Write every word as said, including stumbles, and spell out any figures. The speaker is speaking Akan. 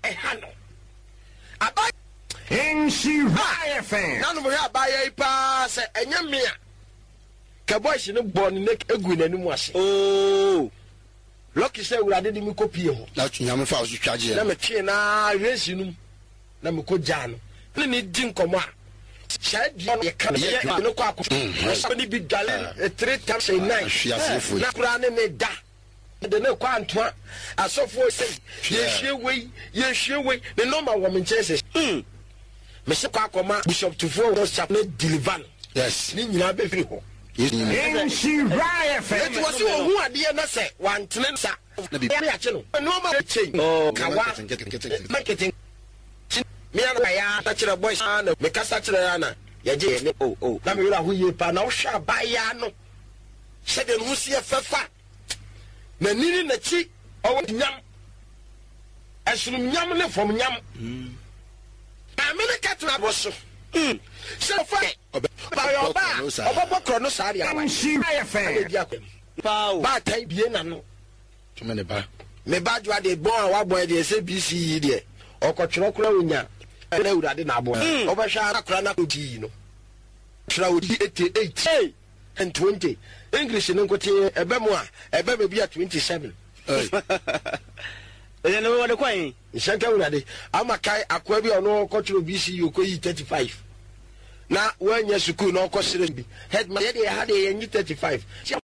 hano aba Inshira F M nanu mo ya ba ya pa se enya me a ka boys no born ne egu nanimu ase oh Lucky say we ade mi kopie ho na tunya me fa so twaje na me twe na race num na me ko gya no ne ne di nkomo a sha di no ye ka no ko akọ so ni bi dwale three times a night na kura ne ne da de ne kwa antoa asofo say ye hwe we ye hwe we ne normal wo me nchese mm me se kwa akoma bishop tufo wo chap ne deliver yes ni nyina be firi ho Inshira F M it was you who are there na say one tensa na bi ya che no normal change kawa marketing me ana ya ta kire boys na me kasa kire ya na ya je ne oh oh na me wura hu ye pa na wo hwa ba ya no se de no si fefa na nini na chi o nyam asunu nyam ne fom nyam mm america tra boso mm se fa ba yo ba obobo kro no sari awa Inshira F M pao ba tai bie na no tume ne ba me ba jwa de bon a wa bon de se B C yi de okotwero kura wonya na urade na abo obehwa akura na kodi no tira odi eighty-eight and twenty English no kote ebe mu a ebe be bia twenty-seven eh ne wo de kwan nshaka urade amakai akwa bi ono kotwero B C yi okoyi thirty-five na wanya school na okosire bi headman ye de ha de ye thirty-five